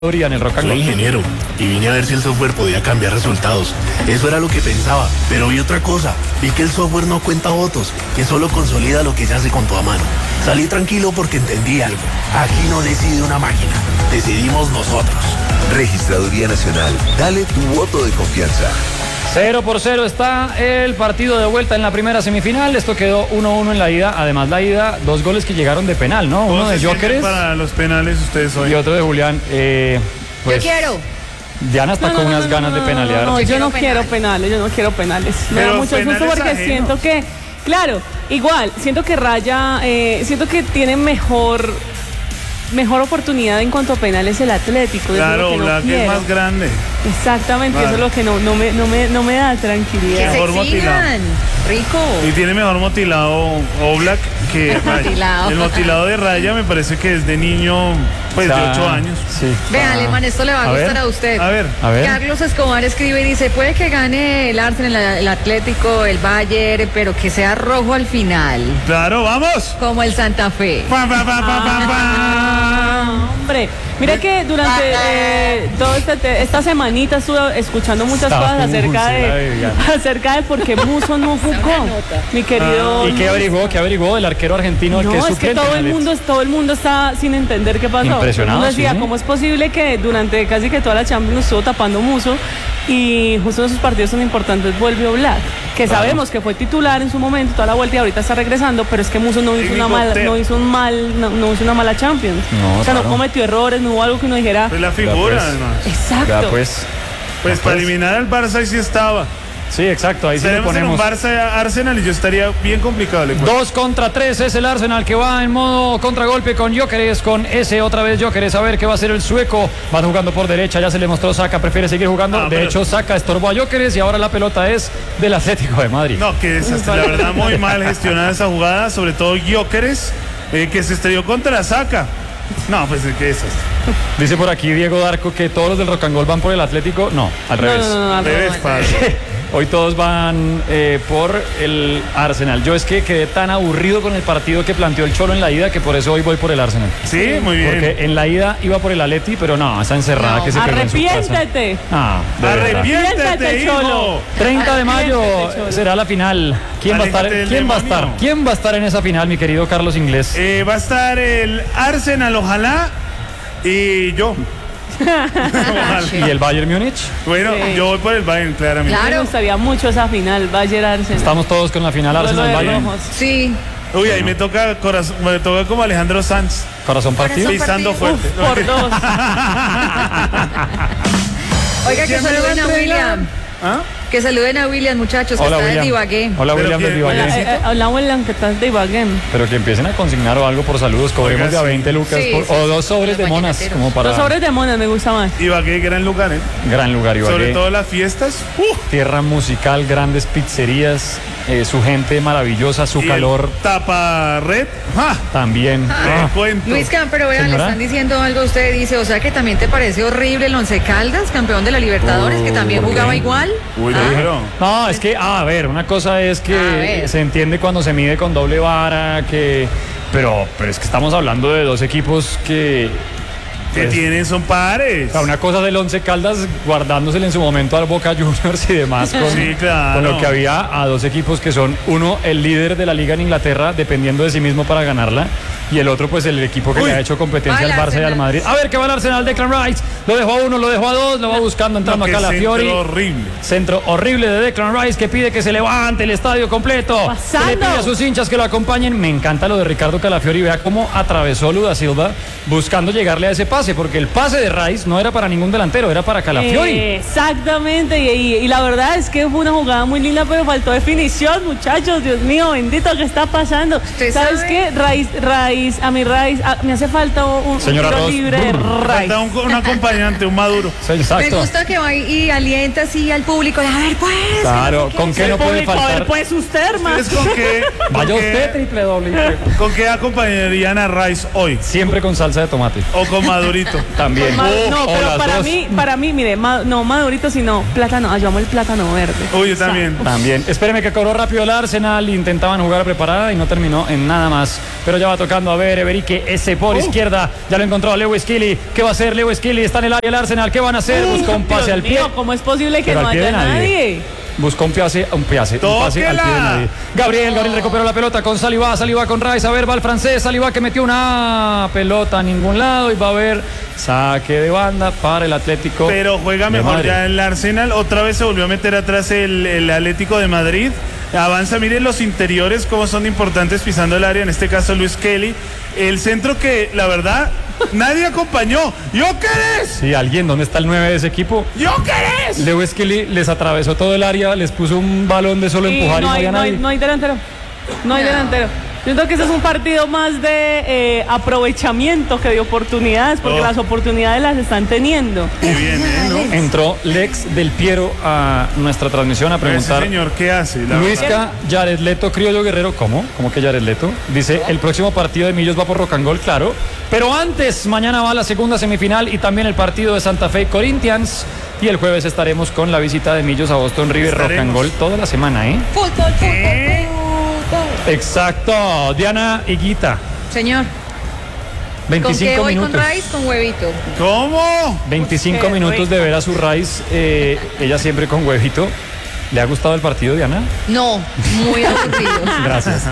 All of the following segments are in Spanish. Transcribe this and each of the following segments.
en el Rock and Soy Roll. ingeniero y vine a ver si el software podía cambiar resultados. Eso era lo que pensaba, pero vi otra cosa. Vi que el software no cuenta votos, que solo consolida lo que se hace con tu mano. Salí tranquilo porque entendí algo. Aquí no decide una máquina, decidimos nosotros. Registraduría Nacional, dale tu voto de confianza. 0-0 está el partido de vuelta en la primera semifinal. Esto quedó 1-1 en la ida. Además, la ida, 2 goles que llegaron de penal, ¿no? Uno de Jóqueres para los penales ustedes hoy. y otro de Julián. Yo quiero. Diana está con unas ganas de penalear. No, yo no quiero penales, Me da mucho susto porque siento que, claro, igual, siento que Raya, siento que tiene mejor oportunidad en cuanto a penales el Atlético. Claro, Black es más grande. Exactamente, Vale. eso es lo que no me da tranquilidad. Que se Mejor exijan. Rico. Y tiene mejor motilado Oblak que Raya. Motilado. El motilado de Raya me parece que es de niño, pues de 8 años. Sí. Vea, Alemán, esto le va a A ver. gustar a usted. A ver. Carlos Escobar escribe y dice, puede que gane el Arsenal, el Atlético, el Bayern, pero que sea rojo al final, Claro, vamos. como el Santa Fe. Pa, pa, pa, pa, pa, pa. Hombre, mira que durante toda esta semanita estuve escuchando muchas cosas acerca de por qué Musso no jugó, mi querido. ¿Y qué averiguó del arquero argentino? No, que es es que suplente todo en el mundo está sin entender qué pasó. Impresionado, Uno decía, sí. ¿cómo es posible que durante casi que toda la Champions estuvo tapando Musso y justo en esos partidos tan importantes vuelve Oblak? Que sabemos que fue titular en su momento, toda la vuelta y ahorita está regresando, pero es que Musso no hizo una mala Champions. No, o sea, claro. no cometió errores, no hubo algo que uno dijera. Pues la figura, pues. además. Exacto. Pues para eliminar al Barça ahí sí estaba. Sí, exacto, ahí sí le Tenemos en un ponemos. Barça Arsenal y yo estaría bien complicado. le cuento. 2-3 es el Arsenal que va en modo contragolpe con Jóqueres, con ese otra vez Jóqueres, a ver qué va a hacer el sueco. Van jugando por derecha, ya se le mostró Saka, prefiere seguir jugando. De hecho, Saka estorbó a Jóqueres y ahora la pelota es del Atlético de Madrid. No, que desastre, la verdad muy mal gestionada esa jugada, sobre todo Jóqueres, que se estrelló contra Saka. No, pues qué desastre. Dice por aquí Diego Darco que todos los del Rock and Roll van por el Atlético. No, al revés. al Debes, padre. Hoy todos van por el Arsenal. Yo es que quedé tan aburrido con el partido que planteó el Cholo en la ida que por eso hoy voy por el Arsenal. Sí, muy bien. Porque en la ida iba por el Atleti, pero no, esa encerrada No, que se pegó en su casa. Arrepiéntete. Ah, de verdad. Arrepiéntete, Cholo. hijo. 30 de mayo Arrepiéntete, Cholo. será la final. ¿Quién va a estar? Aléjate del ¿Quién va a estar? demonio. ¿Quién va a estar en esa final, mi querido Carlos Inglés? Va a estar el Arsenal, ojalá, y yo. Ojalá. ¿Y el Bayern Múnich? Bueno, Sí. yo voy por el Bayern, claramente. Claro. Me gustaría mucho esa final, Bayern Arsenal. Estamos todos con la final Duelo de Arsenal-Bayern. rojos. Sí. Uy, ahí me toca como Alejandro Sanz, Corazón partido. pisando fuerte. Por dos. Oiga, que ¿Quién me saluden va a a William. ¿Ah? Que saluden a William, muchachos, que Hola, está de William. Ibagué. Hola, Pero William de ¿quién? Ibagué. Hola, William, que estás de Ibagué. Pero que empiecen a consignar o algo por saludos. Cobremos Oiga, de a sí. 20 lucas Sí, por- sí, o sí. 2 sobres de Los monas. vallenateros. Como para Los sobres de monas me gusta más. Ibagué, gran lugar, ¿eh? gran lugar Sobre Ibagué. todo las fiestas. Tierra musical, grandes pizzerías, su gente maravillosa, su Y calor el tapa red. ¡Ja! también. Te cuento. Luis pero vean, le Señora. están diciendo algo a usted, dice, o sea que también te parece horrible el Once Caldas, campeón de la Libertadores, que también ¿por qué? jugaba igual. Uy, Ah, negro. No, es que, a ver, una cosa es A que ver. se entiende cuando se mide con doble vara, pero es que estamos hablando de dos equipos que... Que pues, tienen, son pares. o sea, una cosa del Once Caldas guardándosele en su momento al Boca Juniors y demás con, Sí, claro. con lo que había a dos equipos que son uno el líder de la liga en Inglaterra dependiendo de sí mismo para ganarla y el otro pues el equipo que Uy. le ha hecho competencia Va al el Barça y al Arsenal. Madrid. A ver qué va el Arsenal, Declan Rice, lo dejó a uno, lo dejó a dos, lo va buscando entrando No, acá qué la Fiori. centro horrible. Centro horrible de Declan Rice que pide que se levante el estadio completo. Pasando. Que le pide a sus hinchas que lo acompañen. Me encanta lo de Ricardo Calafiori. Vea cómo atravesó Luda Silva buscando llegarle a ese pase, porque el pase de Rice no era para ningún delantero, era para Calafiori. Exactamente, y la verdad es que fue una jugada muy linda, pero faltó definición, muchachos. Dios mío, bendito, ¿qué está pasando? ¿Usted ¿Sabes sabe? qué? Rice, me hace falta un Señora tiro Ross. libre de Rice. Falta un acompañante, un maduro. Sí, exacto. Me gusta que va y alienta así al público. A ver, pues. Claro, que ¿con qué no puede Público, a ver, faltar? pues usted, hermano. ¿Ustedes con qué? Vaya con qué- usted, triple doble. ¿Con qué acompañarían a Rice hoy? Siempre con salsa de tomate. ¿O con madurito? También. No, O pero las dos. para mí, mire, no madurito, sino plátano. Yo amo el plátano verde. Uy, yo también. También. Espéreme que cobró rápido el Arsenal. Intentaban jugar preparada y no terminó en nada más. Pero ya va tocando a ver, Eberique, ese por izquierda. Ya lo encontró Lewis Kelly. ¿Qué va a hacer Lewis Kelly? Está en el área del Arsenal. ¿Qué van a hacer? Buscó un pase al pie. ¿Cómo es posible que Pero no al pie haya de nadie? Buscó un pase al pie de nadie. Gabriel recuperó la pelota con Saliba con Rice. A ver, va el francés. Saliba que metió una pelota a ningún lado y va a haber saque de banda para el Atlético. Pero juega mejor ya el Arsenal. Otra vez se volvió a meter atrás el Atlético de Madrid. Avanza, miren los interiores cómo son importantes pisando el área, en este caso Luis Kelly. El centro que, la verdad, nadie acompañó. ¡Gyökeres! Sí, alguien, ¿dónde está el 9 de ese equipo? ¡Gyökeres! Lewis Kelly les atravesó todo el área, les puso un balón de solo empujar y no había nadie. No hay delantero. No hay delantero. Siento que ese es un partido más de aprovechamiento que de oportunidades, porque las oportunidades las están teniendo. Qué bien, ¿no? Entró Lex del Piero a nuestra transmisión a preguntar. Ese señor, ¿qué hace? Luisca, Jared Leto, Criollo Guerrero, ¿cómo? ¿Cómo que Jared Leto? Dice, el próximo partido de Millos va por Rock and Roll, claro. Pero antes, mañana va la segunda semifinal y también el partido de Santa Fe Corinthians. Y el jueves estaremos con la visita de Millos a Boston River. Rock and Roll toda la semana, ¿eh? Fútbol. Exacto. Diana Higuita. Señor. 25 ¿Con qué voy? minutos. ¿Con Rice? ¿Con huevito? ¿Cómo? 25 minutos de ver a su Rice, ella siempre con huevito. ¿Le ha gustado el partido, Diana? No, muy aburrido. Gracias.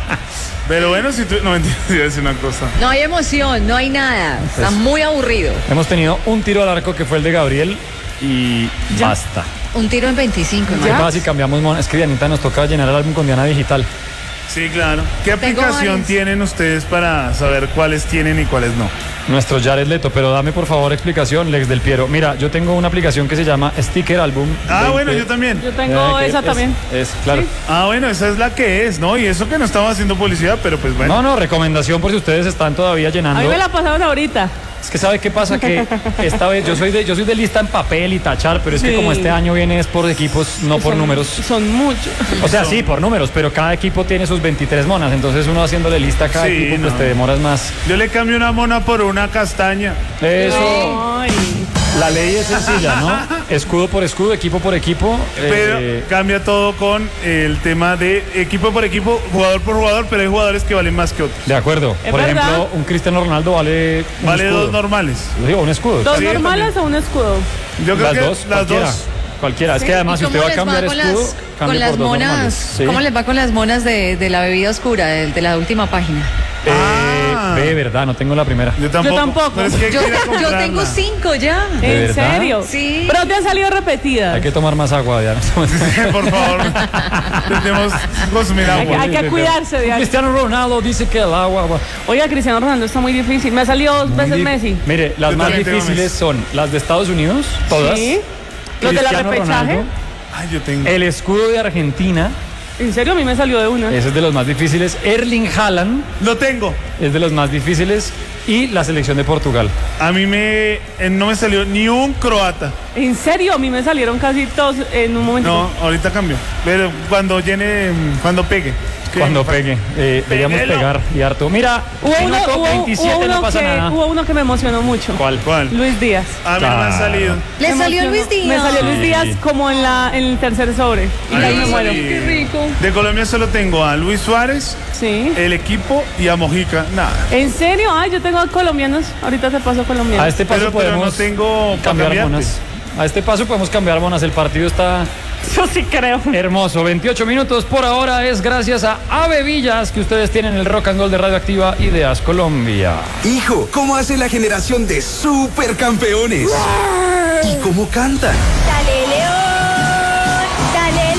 Pero bueno, si tú... No, mentira, iba a decir una cosa. No hay emoción, no hay nada. Está muy aburrido. Hemos tenido un tiro al arco que fue el de Gabriel y basta. Un tiro en 25, ¿no? ¿Qué pasa si cambiamos mono? Es que Dianita nos toca llenar el álbum con Diana Digital. Sí, claro. ¿Qué aplicación varias. tienen ustedes para saber cuáles tienen y cuáles no? Nuestro Jared Leto, pero dame por favor explicación, Lex del Piero. Mira, yo tengo una aplicación que se llama Sticker Album. Bueno, yo también. Yo tengo esa también. Es claro. ¿Sí? Bueno, esa es la que es, ¿no? Y eso que no estamos haciendo publicidad, pero pues bueno. No, recomendación por si ustedes están todavía llenando. A mí me la pasaron ahorita. Es que ¿sabe qué pasa? Que esta vez yo soy de lista en papel y tachar, pero es que como este año viene es por equipos, no por números. Son muchos. O sea, sí, por números, pero cada equipo tiene sus 23 monas, entonces uno haciéndole lista a cada equipo, pues te demoras más. Yo le cambio una mona por una castaña. Eso. Ay. La ley es sencilla, ¿no? Escudo por escudo, equipo por equipo. Pero cambia todo con el tema de equipo por equipo, jugador por jugador, pero hay jugadores que valen más que otros. De acuerdo. Es Por verdad. ejemplo, un Cristiano Ronaldo vale escudo. Dos normales. Digo, un escudo. ¿Dos Sí, normales o un escudo? Yo creo Las que dos, las cualquiera. dos. Cualquiera. Es que además si usted va a cambiar escudo, con cambie las por dos monas? normales. Sí. ¿Cómo les va con las monas de la bebida oscura, de la última página? Ve, verdad, no tengo la primera. Yo tampoco. Pero es que Yo, quiero yo comprarla. tengo 5 ya. ¿De ¿En verdad? serio? Sí. Pero te han salido repetidas. Hay que tomar más agua, Diana. Por favor, intentemos consumir agua. Hay que cuidarse de ahí. Cristiano Ronaldo dice que el agua... Oiga, Cristiano Ronaldo está muy difícil. Me ha salido dos veces Messi. Mire, las Yo más también tengo difíciles Messi. son las de Estados Unidos, todas. Sí. Los de la Cristiano repechaje. Ronaldo, Ay, yo tengo. el escudo de Argentina, En serio, a mí me salió de una. ese es de los más difíciles. Erling Haaland Lo tengo. es de los más difíciles. Y la selección de Portugal. A mí no me salió ni un croata. En serio, a mí me salieron casi todos en un momento. No, ahorita cambió. Pero cuando pegue. ¿Qué? Cuando pegue. Deberíamos Péguelo. pegar y harto. Mira, minuto 27 no pasa nada. Hubo uno que me emocionó mucho. ¿Cuál? Luis Díaz. A mí no me han salido. ¿Le Me salió emocionó. Luis Díaz? Me salió Luis Sí. Díaz como en el tercer sobre. Y Ay, ahí me me muero. salí. Qué rico. De Colombia solo tengo a Luis Suárez, Sí. el equipo y a Mojica. Nada. ¿En serio? Ay, yo tengo colombianos. Ahorita te paso colombianos. A este paso Pero no podemos tengo pa' cambiar cambiarte. monas. A este paso podemos cambiar monas. El partido está Yo sí creo. hermoso. 28 minutos por ahora es gracias a Ave Villas que ustedes tienen el Rock and Roll de Radioactiva Ideas Colombia. Hijo, ¿cómo hace la generación de supercampeones? ¿Y cómo cantan? ¡Dale, León! ¡Dale,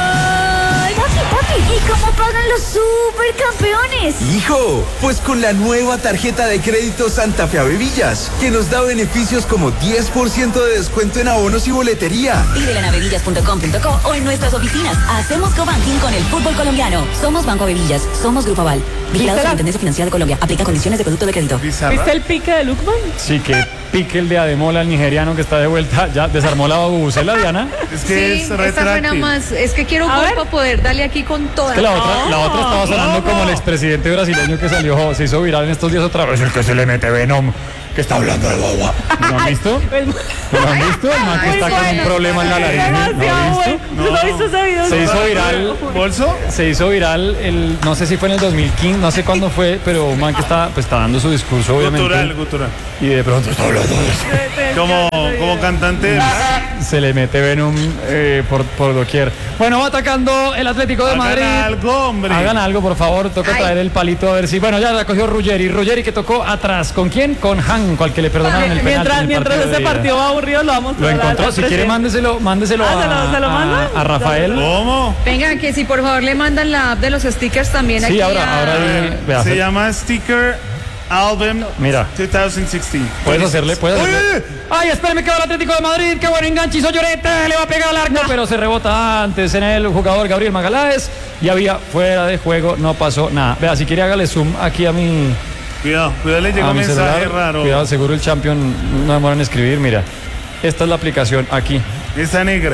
León! Papi, ¿y cómo pagan los supercampeones? Hijo, pues con la nueva tarjeta de crédito Santa Fe Ave Villas, que nos da beneficios como 10% de descuento en abonos y boletería. Pídela en avevillas.com.co o en nuestras oficinas. Hacemos cobanking con el fútbol colombiano. Somos Banco Avevillas. Somos Grupo Aval. Vigilados por la Intendencia Financiera de Colombia. Aplica condiciones de producto de crédito. Bizarra. ¿Viste el pique de Lukman? Sí, que pique el de Ademola, el nigeriano que está de vuelta. Ya desarmó la bubucela, Diana. Es que Sí, es esta fue nada retráctil. más. Es que quiero un A gol ver. para poder darle aquí con toda. Es que la otra estaba sonando como el expresidente brasileño que salió, se hizo viral en estos días otra vez, el que se le mete Venom, que está hablando de boba. ¿Lo han visto? ¿Lo han visto? El man que está con un problema en la laringe. ¿No has visto ese video? Se hizo viral. ¿Bolso? Se hizo viral, no sé si fue en el 2015, no sé cuándo fue, pero un man que está dando su discurso, obviamente. Gutural. Y de pronto está hablando de eso. Como cantante. Se le mete Venom por doquier. Bueno, va atacando el Atlético de Madrid. Hagan algo, hombre. Hagan algo, por favor. Toca traer el palito a ver si. Bueno, ya la cogió Ruggeri. Ruggeri que tocó atrás. ¿Con quién? Con Hank, al que le perdonaron el penalti. Mientras ese partido va aburrido, lo vamos a Lo encontró. Si quiere, mándeselo ¿se lo manda? a Rafael. ¿Cómo? Venga, que si por favor le mandan la app de los stickers también aquí. Sí, ahora se llama Sticker Album Mira. 2016. Puedes hacerle. Ay, espérame que va el Atlético de Madrid. Qué buen enganche hizo Llorente. Le va a pegar al arco, pero se rebota antes en el jugador Gabriel Magaláes. Y había fuera de juego, no pasó nada. Vea, si quiere hágale zoom aquí a mi. Cuidado, le llegó un mensaje raro. Cuidado, seguro el champion no demora en escribir. Mira, esta es la aplicación aquí. Esta negra.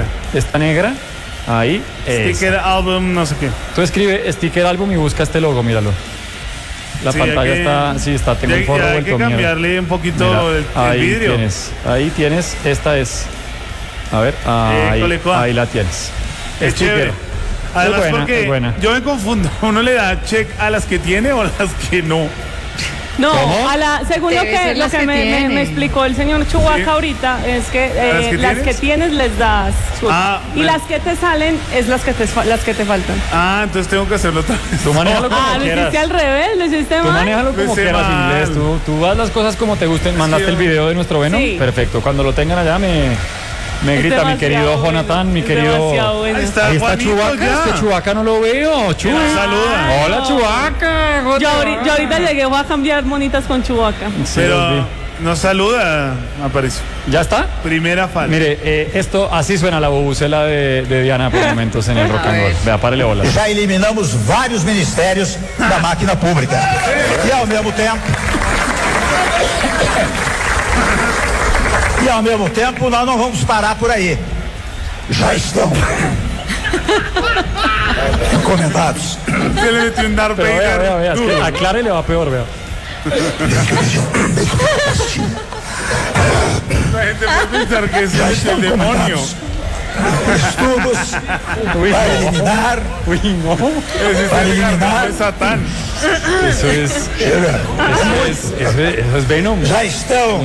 Ahí. Sticker Album, no sé qué. Tú escribe Sticker Album y busca este logo, míralo. La pantalla está, tengo el forro vuelto. Hay que cambiarle un poquito el vidrio. Ahí tienes, esta es. A ver, ahí la tienes. Es chévere. Además, porque yo me confundo. Uno le da check a las que tiene o a las que no. No, según lo que me explicó el señor Chubaca ahorita, es que las que tienes les das y las que te salen es las que te faltan. Entonces tengo que hacerlo otra vez. Tú manéjalo como quieras. Lo hiciste al revés, lo hiciste mal. Tú manéjalo como quieras, inglés. Tú haz las cosas como te gusten. ¿Mandaste el video de nuestro Venom? Sí. Perfecto. Cuando lo tengan allá me grita mi querido Jonathan, mi querido. Ahí está Chubaca. Este Chubaca no lo veo. Saluda. Hola, Chubaca. Yo ahorita llegué, voy a cambiar monitas con Chubaca. Pero nos saluda, Aparicio. ¿Ya está? Primera falta. Mire, esto así suena la bubucela de Diana por momentos en el rock and roll. Vea, párele bolas. Já eliminamos vários ministérios da máquina pública. E ao mesmo tempo, nós não vamos parar por aí. Já estão encomendados. Se le metió un Darth Vader. Vea, aclare le va peor, vea. La gente puede pensar que es el demonio. Estudos para eliminar. Para eliminar. Es Satán. Eso es Venom. Ya están.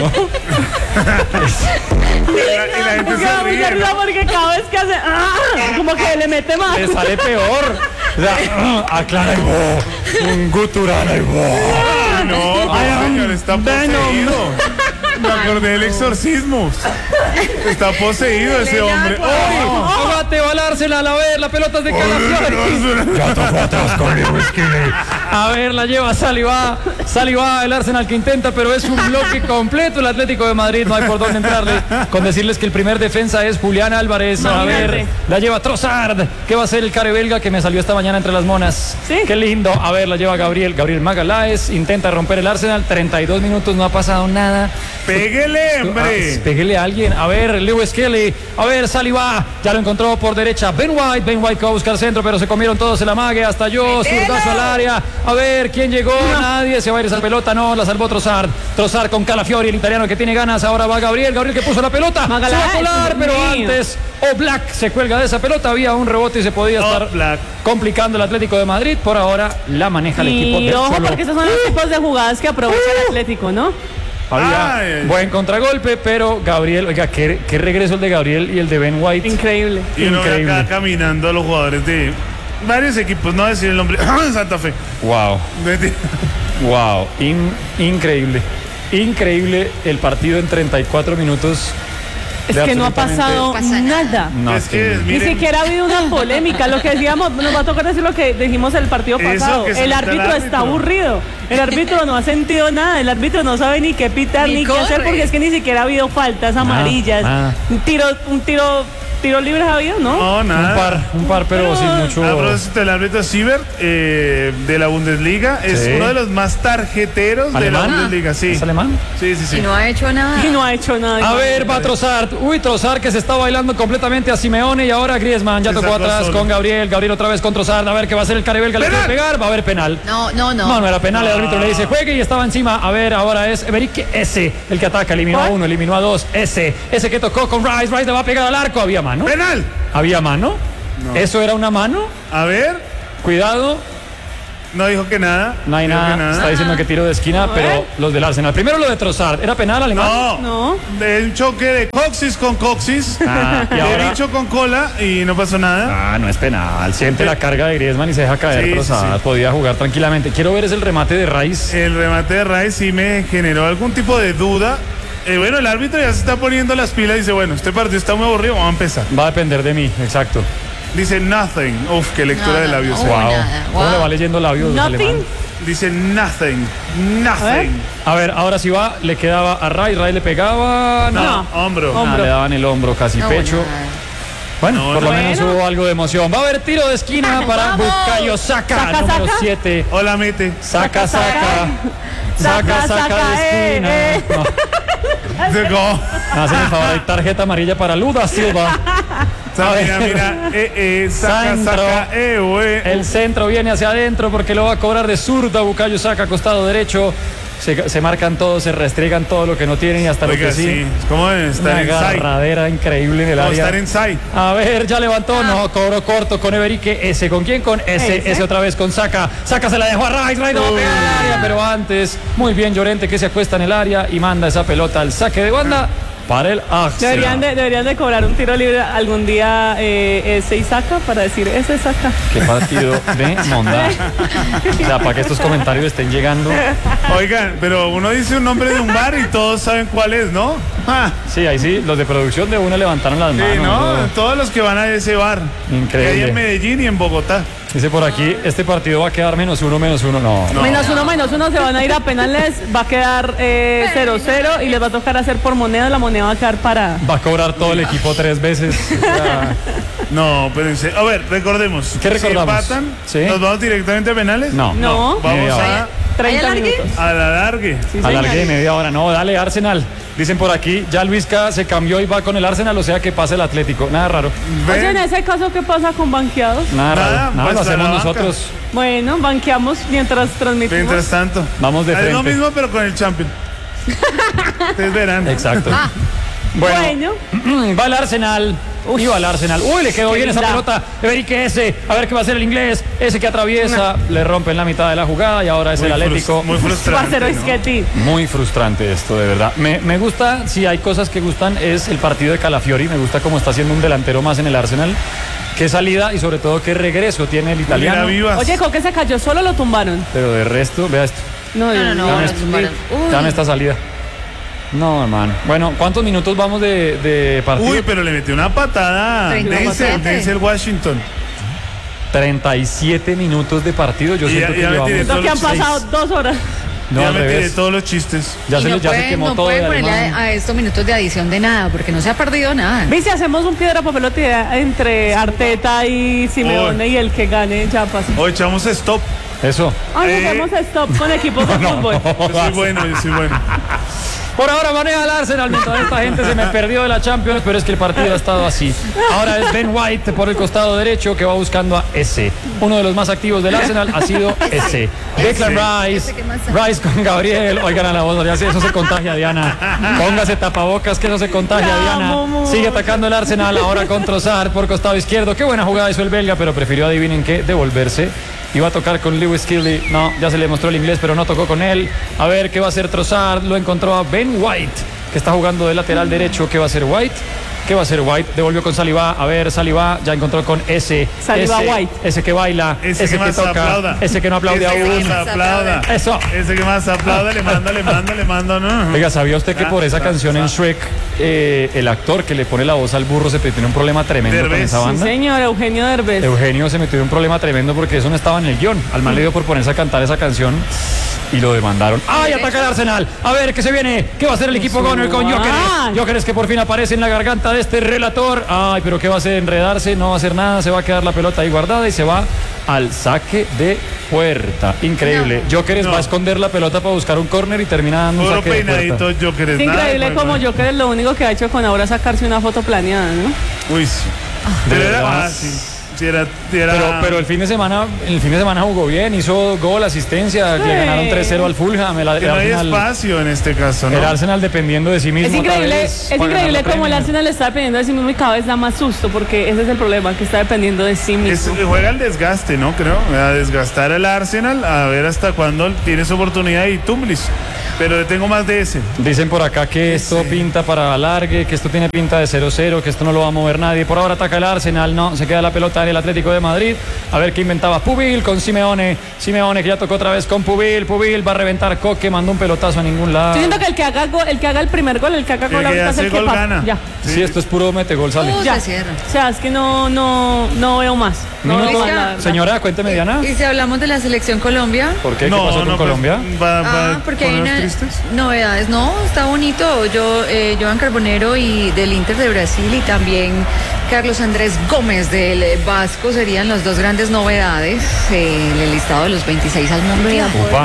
Y la gente se ríe, ¿no? Porque cada vez que hace como que le mete más. Le sale peor. O sea, aclara un gutural. No, señor, está poseído. Me acordé del exorcismo. Está poseído ese hombre. ¡Ógate, balársela! A ver, la pelota es de Calafiori. Ya tocó atrás con Lewis Kelly. A ver, la lleva Saliba, el Arsenal que intenta, pero es un bloque completo el Atlético de Madrid, no hay por dónde entrarle. Con decirles que el primer defensa es Julián Álvarez. A ver, la lleva Trossard, que va a ser el care belga que me salió esta mañana entre las monas. ¿Sí? Qué lindo. A ver, la lleva Gabriel Magaláes, intenta romper el Arsenal, 32 minutos, no ha pasado nada. Pégale, hombre. Pégale a alguien. A ver, Lewis Kelly. A ver, Saliba. Ya lo encontró por derecha. Ben White que va a buscar centro, pero se comieron todos el amague. Hasta yo. Zurdazo al área. A ver, ¿quién llegó? Nadie. Se va a ir esa pelota. No, la salvó Trossard. Trossard con Calafiori, el italiano que tiene ganas. Ahora va Gabriel que puso la pelota. Se va a colar, pero antes Oblak se cuelga de esa pelota. Había un rebote y se podía estar complicando el Atlético de Madrid. Por ahora la maneja el equipo de Cholo. Porque esos son los tipos de jugadas que aprovecha el Atlético, ¿no? Había buen contragolpe, pero Gabriel, oiga, qué regreso el de Gabriel y el de Ben White. Increíble. Y uno acá caminando a los jugadores de varios equipos, no decir el nombre, Santa Fe. Wow. Increíble. Increíble el partido en 34 minutos. Es que no ha pasado nada. No, es que, ni siquiera ha habido una polémica. Lo que decíamos, nos va a tocar decir lo que dijimos el partido pasado. El árbitro está aburrido. El árbitro no ha sentido nada. El árbitro no sabe ni qué pitar ni qué hacer, porque es que ni siquiera ha habido faltas amarillas. Un tiro tiros libres ha habido, ¿no? No, nada. Un par, pero sin mucho. A propósito, el árbitro Siebert de la Bundesliga es uno de los más tarjeteros de la Bundesliga. Sí. ¿Es alemán? Sí. Y no ha hecho nada. A ver, va Trossard. Uy, Trossard que se está bailando completamente a Simeone y ahora Griezmann ya tocó atrás con Gabriel. Gabriel otra vez con Trossard. A ver qué va a hacer el Caribel, que le puede pegar. Va a haber penal. No era penal. El árbitro le dice juegue y estaba encima. A ver, ahora es Eberique ese el que ataca. Eliminó a uno, eliminó a dos. Ese que tocó con Rice. Rice le va a pegar al arco. Había mano. ¡Penal! ¿Había mano? No. ¿Eso era una mano? A ver. Cuidado. No dijo que nada. No hay nada. Está diciendo que tiro de esquina, pero los del Arsenal. Primero lo de Trossard. ¿Era penal, alemán? No. De un choque de coxis con coxis. Y ahora bicho con cola y no pasó nada. No es penal. Siente la carga de Griezmann y se deja caer Trossard. Podía jugar tranquilamente. Quiero ver es el remate de Rice. El remate de Rice sí me generó algún tipo de duda. Bueno, el árbitro ya se está poniendo las pilas y dice, bueno, este partido está muy aburrido, vamos a empezar. Va a depender de mí, exacto. Dice nothing. Uf, qué lectura de labios. ¿Cómo le va leyendo labios? Nothing. Dice nothing. A ver, ahora sí va, le quedaba a Rice le pegaba. No, hombro. Le daban el hombro, casi pecho. Bueno, por lo menos hubo algo de emoción. Va a haber tiro de esquina para Bukayo Saka, número 7. Hola, mete. Saca de esquina. Hacen el favor, hay tarjeta amarilla para Luda Silva. Mira, saca, El centro viene hacia adentro porque lo va a cobrar de zurda Bukayo Saka, costado derecho. Se marcan todos, se restregan todo lo que no tienen y hasta lo que sí. ¿Cómo estar en agarradera increíble en el área. Estar en side. A ver, ya levantó, no, cobró corto con Eberique. Ese, ¿con quién? Con ese otra vez con Saka. Saka se la dejó a Rice, Rice va a pegar al área, pero antes, muy bien Llorente que se acuesta en el área y manda esa pelota al saque de banda. Para el Arsenal. Deberían de cobrar un tiro libre algún día ese y Saka para decir ese Saka. Qué partido de mondad. O sea, para que estos comentarios estén llegando. Oigan, pero uno dice un nombre de un bar y todos saben cuál es, ¿no? Sí, ahí sí, los de producción de una levantaron las manos. Sí, ¿no? Todos los que van a ese bar. Increíble. Que hay en Medellín y en Bogotá. Dice por aquí, este partido va a quedar -1, -1. No. -1, se van a ir a penales, va a quedar 0-0 y les va a tocar hacer por moneda, la moneda va a quedar parada. Va a cobrar todo el equipo 3 veces. No, pero a ver, recordemos. ¿Qué recordamos? Si empatan, ¿nos vamos directamente a penales? No. Vamos a 30 minutos. A la largue. Sí, alargue media hora. No, dale, Arsenal. Dicen por aquí, ya Luisca se cambió y va con el Arsenal, o sea que pasa el Atlético. Nada raro. Oye, en ese caso, ¿qué pasa con banqueados? Nada, pues lo hacemos nosotros. Bueno, banqueamos mientras transmitimos. Mientras tanto. Vamos de frente. Es lo mismo, pero con el Champions. Ustedes verán. Exacto. Bueno, va el Arsenal. Iba al Arsenal. Uy, le quedó bien esa pelota. Eberique ese. A ver qué va a hacer el inglés. Ese que atraviesa. Le rompe en la mitad de la jugada y ahora es el Atlético. Muy frustrante. ¿No? Muy frustrante esto, de verdad. Me gusta, si hay cosas que gustan, es el partido de Calafiori. Me gusta cómo está haciendo un delantero más en el Arsenal. Qué salida y sobre todo qué regreso tiene el italiano. Oye, Coque se cayó solo, lo tumbaron. Pero de resto, vea esto. No, Dame esta salida. No, hermano. Bueno, ¿cuántos minutos vamos de partido? Uy, pero le metió una patada. Denzel Washington. 37 minutos de partido. Yo siento que llevamos... que han pasado 2 horas. No, ya me tiré todos los chistes. Ya se quemó todo. No pueden ponerle a estos minutos de adición de nada, porque no se ha perdido nada. ¿Viste? Hacemos un piedra, papel o tijera entre Arteta y Simeone y el que gane ya pasa. O echamos stop. Eso. Hacemos stop con equipos de fútbol. Yo soy bueno. Por ahora maneja el Arsenal, mientras esta gente se me perdió de la Champions, pero es que el partido ha estado así. Ahora es Ben White por el costado derecho que va buscando a ese. Uno de los más activos del Arsenal ha sido ese. Declan Rice con Gabriel. Oigan a la voz, eso se contagia, Diana. Póngase tapabocas que eso se contagia, Diana. Sigue atacando el Arsenal, ahora con Trossard por costado izquierdo. Qué buena jugada hizo el belga, pero prefirió, adivinen qué, devolverse. Iba a tocar con Lewis Kelly. No, ya se le mostró el inglés, pero no tocó con él. A ver qué va a hacer Trossard. Lo encontró a Ben White, que está jugando de lateral derecho. ¿Qué va a hacer White? ¿Qué va a hacer White? Devolvió con Saliba. A ver, Saliba ya encontró con ese. White. Ese que baila. Ese que toca. Aplauda. Ese que no aplaude aún. Eso. Ese que más aplauda, le manda. No. Oiga, ¿sabía usted que por esa canción en Shrek, el actor que le pone la voz al burro se metió en un problema tremendo con esa banda? Sí, señor, Eugenio Derbez. Eugenio se metió en un problema tremendo porque eso no estaba en el guión. Al mal le dio por ponerse a cantar esa canción. y lo demandaron. ¡Ay, ataca el Arsenal! A ver, ¿qué se viene? ¿Qué va a hacer el equipo Gunner con Gyökeres? Gyökeres que por fin aparece en la garganta de este relator. Ay, pero ¿qué va a hacer? Enredarse, no va a hacer nada, se va a quedar la pelota ahí guardada y se va al saque de puerta. Increíble. Gyökeres va a esconder la pelota para buscar un córner y termina dando un saque de puerta. Es increíble como Gyökeres lo único que ha hecho con ahora sacarse una foto planeada, ¿no? Uy, sí. Pero el fin de semana jugó bien, hizo gol, asistencia, le ganaron 3-0 al Fulham. No hay espacio en este caso, ¿no? El Arsenal dependiendo de sí mismo. Es increíble como el Arsenal está dependiendo de sí mismo y cada vez da más susto, porque ese es el problema, que está dependiendo de sí mismo. Juega el desgaste, ¿no? Creo, a desgastar al Arsenal, a ver hasta cuándo tiene su oportunidad y Tumlis. Pero le tengo más de ese. Dicen por acá que esto pinta para alargue, que esto tiene pinta de 0-0, que esto no lo va a mover nadie. Por ahora ataca el Arsenal, no, se queda la pelota en el Atlético de Madrid. A ver qué inventaba Pubil con Simeone. Simeone que ya tocó otra vez con Pubil. Pubil va a reventar Coque, mandó un pelotazo a ningún lado. Estoy viendo que el que haga el primer gol, el que haga gol ahorita es el que gana. Ya. Sí, esto es puro mete gol, sale. Ya. O sea, es que no veo más. No veo más, la verdad. Señora, cuénteme, Diana. ¿Y si hablamos de la selección Colombia? ¿Por qué? ¿Qué pasó con Colombia? Porque hay unas novedades. No, está bonito. Joan Carbonero y del Inter de Brasil y también Carlos Andrés Gómez del Vasco serían las dos grandes novedades en el listado de los 26 al Mundial.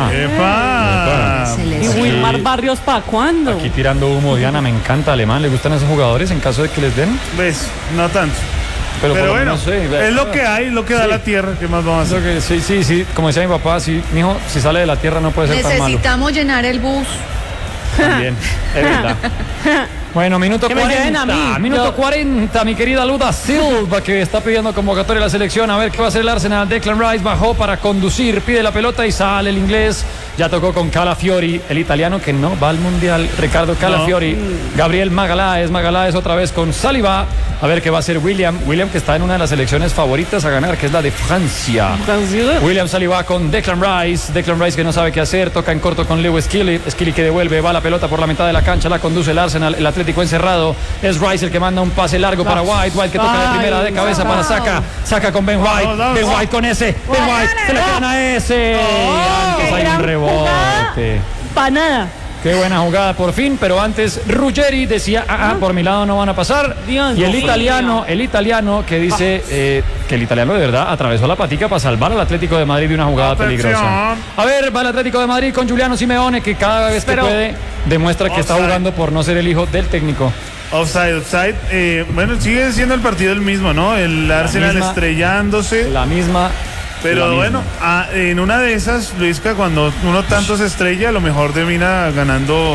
¿Y Wilmar Barrios para cuándo? Aquí tirando humo, Diana, me encanta Alemán. ¿Le gustan esos jugadores en caso de que les den? ¿Ves? No tanto. Pero bueno, no sé, es lo que hay, lo que da la tierra. ¿Qué más vamos a hacer? Sí, como decía mi papá, sí, mijo, si sale de la tierra no puede ser tan malo. Necesitamos llenar el bus. También, es verdad. Bueno, minuto 40. Minuto 40, mi querida Luda Silva, que está pidiendo convocatoria a la selección. A ver qué va a hacer el Arsenal. Declan Rice bajó para conducir, pide la pelota y sale el inglés. Ya tocó con Calafiori, el italiano que no va al Mundial. Ricardo Calafiori. Gabriel Magaláes otra vez con Saliba. A ver qué va a hacer William que está en una de las selecciones favoritas a ganar, que es la de Francia. William Saliba con Declan Rice que no sabe qué hacer, toca en corto con Lewis Skilly que devuelve, va la pelota por la mitad de la cancha, la conduce el Arsenal, el Atlético encerrado, es Rice el que manda un pase largo para White que toca de primera de cabeza para Saka con Ben White con ese, Ben White se le quedan a ese, antes hay un rebote. Para nada. Qué buena jugada por fin, pero antes Ruggeri decía, por mi lado no van a pasar. Dios, y el italiano que dice que el italiano de verdad atravesó la patica para salvar al Atlético de Madrid de una jugada peligrosa. A ver, va el Atlético de Madrid con Giuliano Simeone, que cada vez que puede demuestra que está jugando por no ser el hijo del técnico. Offside. Bueno, sigue siendo el partido el mismo, ¿no? El Arsenal estrellándose. La misma. Pero bueno, en una de esas, Luisca, cuando uno tanto se estrella, a lo mejor termina ganando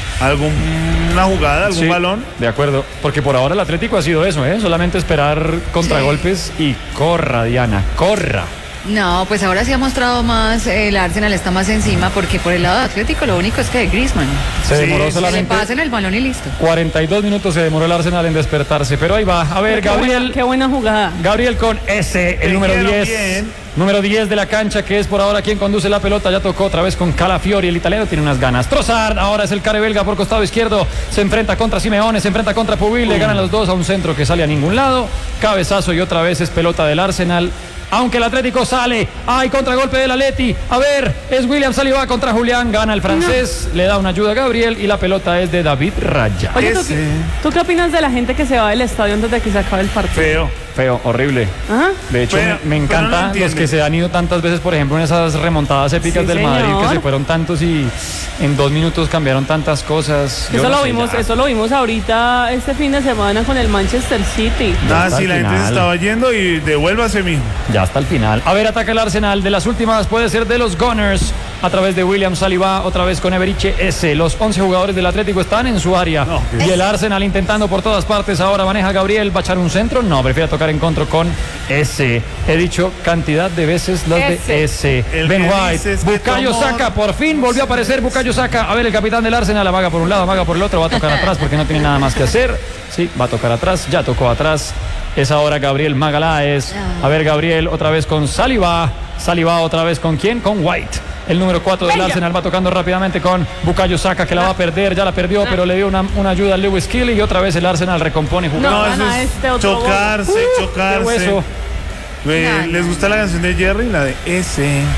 alguna jugada, algún balón. De acuerdo, porque por ahora el Atlético ha sido eso, solamente esperar contragolpes y corra, Diana, corra. No, pues ahora sí ha mostrado más, el Arsenal está más encima, porque por el lado de Atlético lo único es que Griezmann se demoró solamente. Se le pasen el balón y listo. 42 minutos se demoró el Arsenal en despertarse, pero ahí va. A ver, Gabriel. Qué buena jugada. Gabriel con el número 10. Número 10 de la cancha, que es por ahora quien conduce la pelota. Ya tocó otra vez con Calafiori. El italiano tiene unas ganas. Trossard, ahora es el care belga por costado izquierdo. Se enfrenta contra Simeone, se enfrenta contra Pubil. Le ganan los dos a un centro que sale a ningún lado. Cabezazo y otra vez es pelota del Arsenal. Aunque el Atlético sale. ¡Ay, contragolpe del Atleti! A ver, es William Saliba contra Julián. Gana el francés. Le da una ayuda a Gabriel y la pelota es de David Raya. Oye, ¿tú qué opinas de la gente que se va del estadio antes de que se acabe el partido? Feo, horrible. ¿Ah? De hecho, me encanta los que se han ido tantas veces, por ejemplo, en esas remontadas épicas del Madrid, que se fueron tantos y en 2 minutos cambiaron tantas cosas. Eso lo vimos ahorita este fin de semana con el Manchester City. La gente se estaba yendo y devuélvase mismo. Ya hasta el final. A ver, ataca el Arsenal. De las últimas puede ser de los Gunners. A través de William Saliba, otra vez con Eberiche S. Los 11 jugadores del Atlético están en su área. Y el Arsenal intentando por todas partes. Ahora maneja Gabriel. ¿Va a echar un centro? No, prefiere tocar en contra con S. He dicho cantidad de veces las de S. Ben White. Bukayo Saka. Por fin volvió a aparecer Bukayo Saka. A ver, el capitán del Arsenal. Amaga por un lado, amaga por el otro. Va a tocar atrás porque no tiene nada más que hacer. Sí, va a tocar atrás. Ya tocó atrás. Es ahora Gabriel Magaláes. A ver, Gabriel otra vez con Saliba. Saliba otra vez con ¿quién? Con White. El número 4 del Arsenal va tocando rápidamente con Bukayo Saka, que la va a perder. Ya la perdió, pero le dio una ayuda a Lewis Skilly. Y otra vez el Arsenal recompone jugando. No, eso es chocarse. ¿Les gusta la canción de Jerry? La de ese.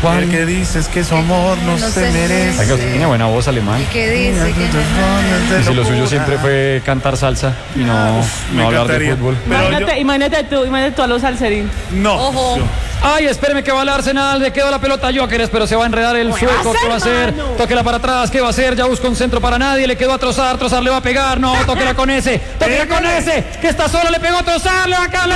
El que dices que su amor no se merece. Ay, tiene buena voz alemán. ¿Y qué dice? Y si lo suyo siempre fue cantar salsa y no hablar de fútbol. Imagínate tú a los salserín. No. Ojo. Ay, espéreme que va el Arsenal, le quedó la pelota a Gyökeres, pero se va a enredar el sueco. ¿Qué va a hacer? Tóquela para atrás, ¿qué va a hacer? Ya busca un centro para nadie, le quedó a Trossard le va a pegar, no, tóquela con ese, que está solo, le pegó a Trossard, le va a caer.